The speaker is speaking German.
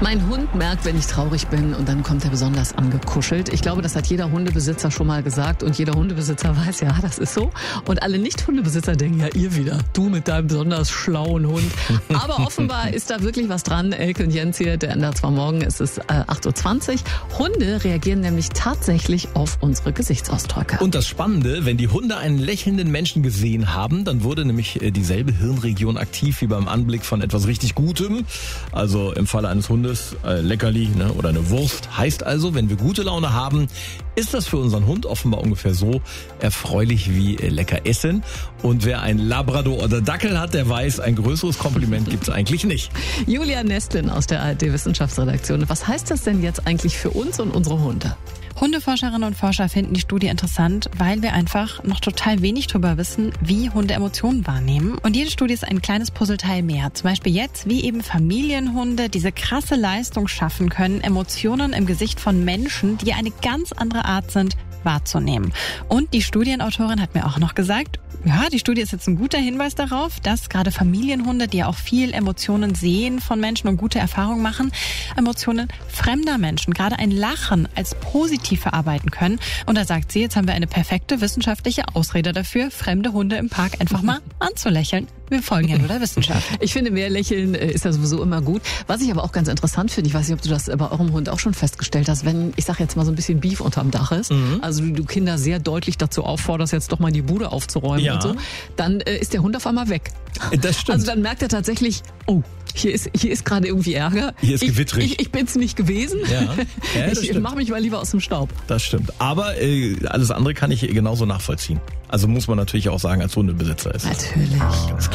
Mein Hund merkt, wenn ich traurig bin, und dann kommt er besonders angekuschelt. Ich glaube, das hat jeder Hundebesitzer schon mal gesagt und jeder Hundebesitzer weiß, ja, das ist so. Und alle Nicht-Hundebesitzer denken, ja, ihr wieder, du mit deinem besonders schlauen Hund. Aber offenbar ist da wirklich was dran. Elke und Jens hier, der ändert zwar morgen, es ist 8.20 Uhr. Hunde reagieren nämlich tatsächlich auf unsere Gesichtsausdrücke. Und das Spannende, wenn die Hunde einen lächelnden Menschen gesehen haben, dann wurde nämlich dieselbe Hirnregion aktiv wie beim Anblick von etwas richtig Gutem. Also im Falle eines Hundes Leckerli, ne, oder eine Wurst. Heißt also, wenn wir gute Laune haben, ist das für unseren Hund offenbar ungefähr so erfreulich wie lecker essen. Und wer ein Labrador oder Dackel hat, der weiß, ein größeres Kompliment gibt's eigentlich nicht. Julia Nestlin aus der ARD-Wissenschaftsredaktion. Was heißt das denn jetzt eigentlich für uns und unsere Hunde? Hundeforscherinnen und Forscher finden die Studie interessant, weil wir einfach noch total wenig darüber wissen, wie Hunde Emotionen wahrnehmen. Und jede Studie ist ein kleines Puzzleteil mehr. Zum Beispiel jetzt, wie eben Familienhunde diese krasse Leistung schaffen können, Emotionen im Gesicht von Menschen, die eine ganz andere Art sind, wahrzunehmen. Und die Studienautorin hat mir auch noch gesagt, ja, die Studie ist jetzt ein guter Hinweis darauf, dass gerade Familienhunde, die ja auch viel Emotionen sehen von Menschen und gute Erfahrungen machen, Emotionen fremder Menschen, gerade ein Lachen als positiv verarbeiten können. Und da sagt sie, jetzt haben wir eine perfekte wissenschaftliche Ausrede dafür, fremde Hunde im Park einfach mal anzulächeln. Wir folgen ja nur der Wissenschaft. Ich finde, mehr Lächeln ist ja sowieso immer gut. Was ich aber auch ganz interessant finde, ich weiß nicht, ob du das bei eurem Hund auch schon festgestellt hast, wenn, ich sag jetzt mal, so ein bisschen Beef unterm Dach ist, also du Kinder sehr deutlich dazu aufforderst, jetzt doch mal die Bude aufzuräumen und so, dann ist der Hund auf einmal weg. Das stimmt. Also dann merkt er tatsächlich, oh, hier ist gerade irgendwie Ärger. Hier ist gewittrig. Ich bin's nicht gewesen. Ja, ich mache mich mal lieber aus dem Staub. Das stimmt. Aber alles andere kann ich genauso nachvollziehen. Also muss man natürlich auch sagen, als Hundebesitzer ist. Natürlich.